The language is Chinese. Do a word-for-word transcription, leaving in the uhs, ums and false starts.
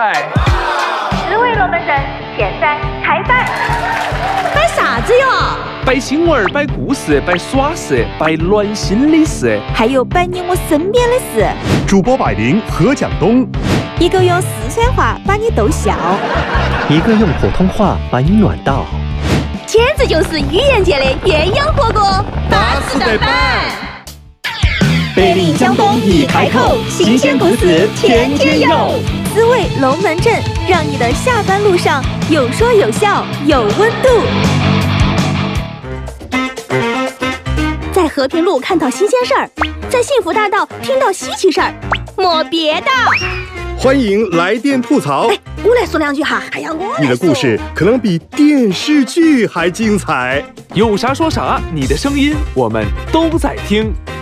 摆。 思维龙门阵现在开摆。 摆啥子哟？ 摆新闻，摆故事，摆耍事，摆暖心的事， 还有摆你我身边的事。 主播百灵何蒋东， 一个用四川话把你逗笑， 一个用普通话把你暖到， 简直就是语言界的鸳鸯火锅，巴适的板。 百灵江东一开口，新鲜故事天天有。 滋味龙门阵，让你的下班路上有说有笑有温度。在和平路看到新鲜事儿，在幸福大道听到稀奇事儿，莫别的。 欢迎来电吐槽。 哎，我来说两句哈。哎呀，我你的故事可能比电视剧还精彩。 有啥说啥，你的声音我们都在听。